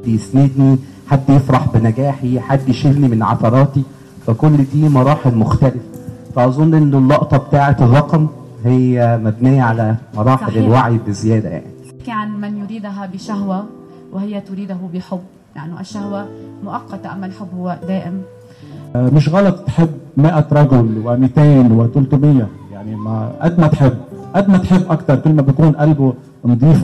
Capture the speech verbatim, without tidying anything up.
يسندني، حد يفرح بنجاحي، حد يشيلني من عثراتي. فكل دي مراحل مختلفة. فأظن إن اللقطة بتاعة الرقم هي مبنية على مراحل صحيح. الوعي بزيادة يعني. عن من يريدها بشهوة وهي تريده بحب، يعني الشهوة مؤقتة أما الحب هو دائم. مش غلط تحب مئة رجل ومئتين وثلاثمية، يعني ما قد ما تحب قد ما تحب أكتر كل ما بيكون قلبه نظيف